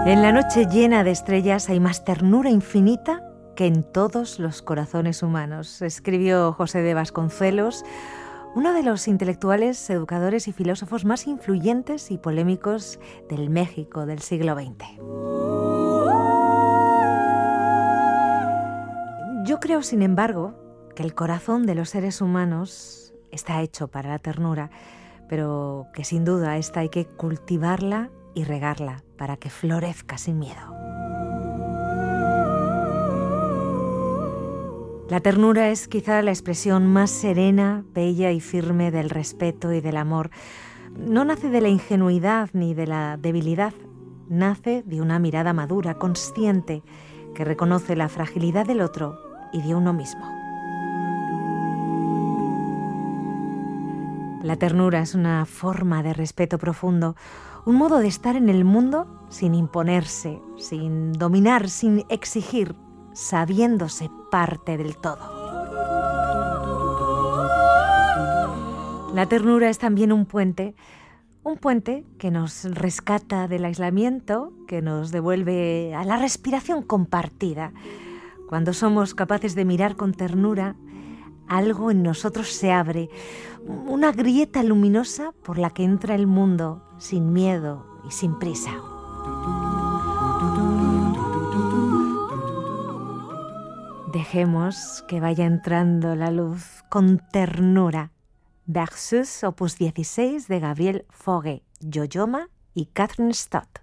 En la noche llena de estrellas hay más ternura infinita que en todos los corazones humanos, escribió José de Vasconcelos, uno de los intelectuales, educadores y filósofos más influyentes y polémicos del México del siglo XX. Yo creo, sin embargo, que el corazón de los seres humanos está hecho para la ternura, pero que sin duda esta hay que cultivarla y regarla para que florezca sin miedo. La ternura es quizá la expresión más serena, bella y firme del respeto y del amor. No nace de la ingenuidad ni de la debilidad, nace de una mirada madura, consciente, que reconoce la fragilidad del otro y de uno mismo. La ternura es una forma de respeto profundo, un modo de estar en el mundo sin imponerse, sin dominar, sin exigir, sabiéndose parte del todo. La ternura es también un puente que nos rescata del aislamiento, que nos devuelve a la respiración compartida. Cuando somos capaces de mirar con ternura, algo en nosotros se abre, una grieta luminosa por la que entra el mundo sin miedo y sin prisa. Dejemos que vaya entrando la luz con ternura. Berceuse, opus 16 de Gabriel Fauré, Yo-Yo Ma y Catherine Stott.